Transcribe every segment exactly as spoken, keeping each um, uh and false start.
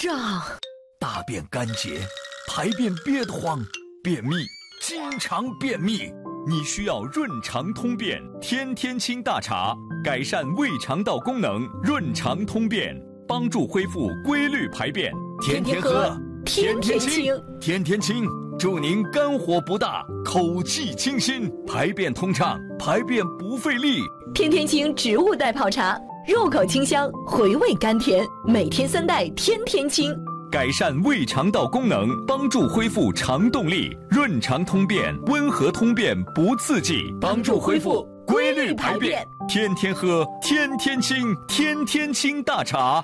胀， 大便干结，排便憋得慌，便秘，经常便秘。你需要润肠通便天天清大茶，改善胃肠道功能，润肠通便，帮助恢复规律排便。天天喝，天天清，天天清，祝您肝火不大，口气清新，排便通畅，排便不费力。 天天清植物代泡茶，入口清香，回味甘甜，每天三袋，天天清。 改善胃肠道功能，帮助恢复肠动力，润肠通便，温和通便不刺激，帮助恢复规律排便。天天喝，天天清，天天清大茶。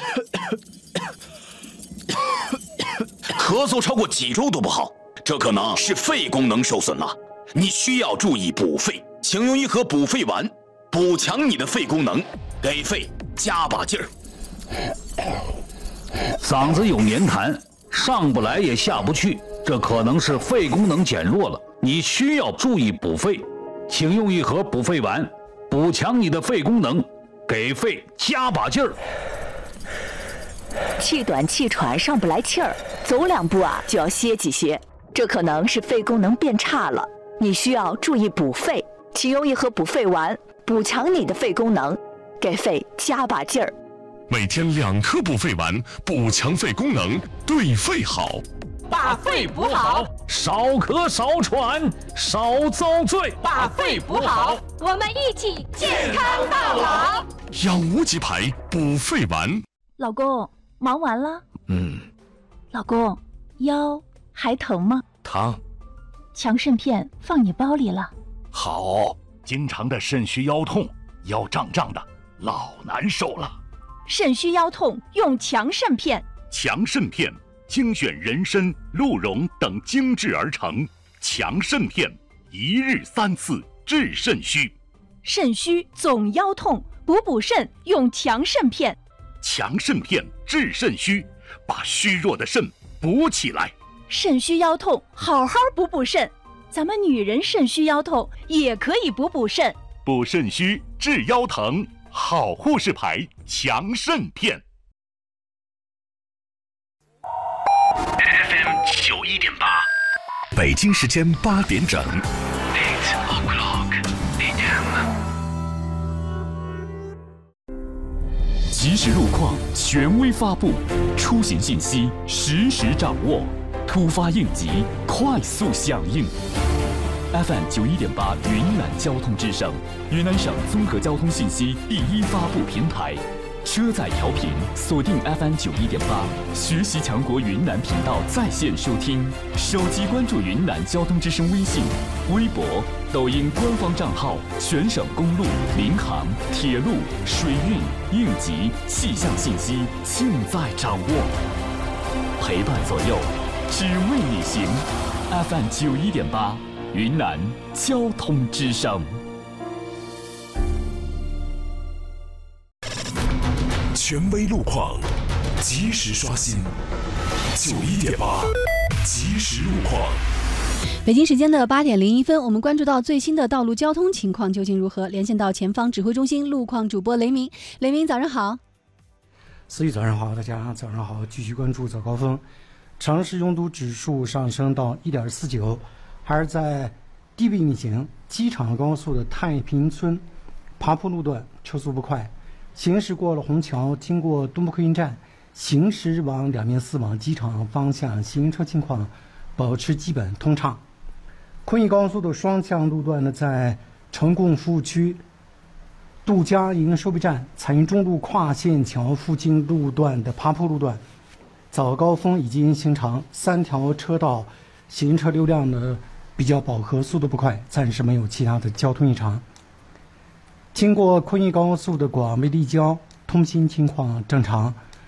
咳嗽超过几周都不好，这可能是肺功能受损了，你需要注意补肺，请用一盒补肺丸，补强你的肺功能，给肺加把劲儿。 嗓子有黏痰，上不来也下不去，这可能是肺功能减弱了，你需要注意补肺，请用一盒补肺丸，补强你的肺功能，给肺加把劲儿。 气短气喘，上不来气儿，走两步啊就要歇几歇，这可能是肺功能变差了，你需要注意补肺，请用一盒补肺丸，补强你的肺功能，给肺加把劲儿。 每天两颗补肺丸，补强肺功能，对肺好。 把肺补好， 少咳少喘，少遭罪。 把肺补好， 我们一起健康到老。 养无极牌补肺丸。 老公，忙完了？ 嗯。 老公，腰还疼吗？ 疼。 强肾片放你包里了。 好。 经常的肾虚腰痛，腰胀胀的，老难受了。 肾虚腰痛用强肾片。 强肾片精选人参、鹿茸等精制而成，强肾片一日三次治肾虚。 肾虚总腰痛，补补肾用强肾片。 强肾片治肾虚，把虚弱的肾补起来。 肾虚腰痛，好好补补肾。咱们女人肾虚腰痛也可以补补肾。 补肾虚治腰疼，好护士牌强肾片。 F M 九一点八， 北京时间八点整。 Eight o'clock A M。 即时路况权威发布，出行信息实时掌握，突发应急快速响应。F M 九一点八云南交通之声，云南省综合交通信息第一发布平台。车载调频锁定 F M 九一点八，学习强国云南频道在线收听，手机关注云南交通之声微信、微博、抖音官方账号，全省公路、民航、铁路、水运、应急、气象信息尽在掌握，陪伴左右，只为你行。F M 九一点八，云南交通之声。 权威路况，及时刷新。九一点八，及时路况。 北京时间的八点零一分，我们关注到最新的道路交通情况究竟如何？连线到前方指挥中心路况主播雷鸣。雷鸣，早上好。 思雨，早上好，大家早上好。继续关注早高峰，城市拥堵指数上升到 一点四九， 还是在低位运行。机场高速的太平村爬坡路段车速不快。行驶过了虹桥，经过东部客运站，行驶往两面四往机场方向行车情况保持基本通畅。昆义高速的双向路段呢，在成贡服务区杜家营收费站、彩云中路跨线桥附近路段的爬坡路段，早高峰已经形成三条车道，行车流量呢比较饱和，速度不快，暂时没有其他的交通异常。经过昆义高速的广北立交，通行情况正常。